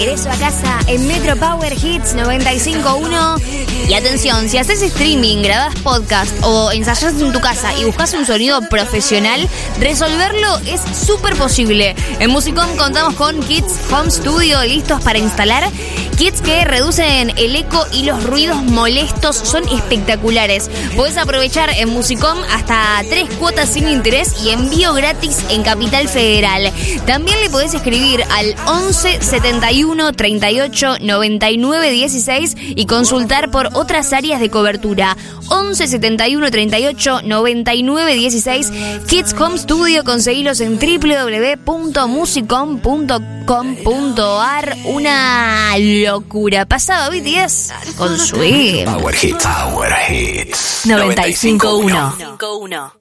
Regreso a casa en Metro Power Hits 95.1. Y atención, si haces streaming, grabás podcast o ensayás en tu casa y buscas un sonido profesional, resolverlo es súper posible. En Musicom contamos con kits Home Studio listos para instalar. Kits que reducen el eco y los ruidos molestos, son espectaculares. Podés aprovechar en Musicom hasta 3 cuotas sin interés y envío gratis en Capital Federal. También le podés escribir al 11 71 38 99 16 y consultar por otras áreas de cobertura. 11 71 38 99 16. Kits Home Studio, conseguilos en www.musicom.com.ar. Una locura. Pasaba BTS con Sweet. Power Hits. Power Hits. 95.1.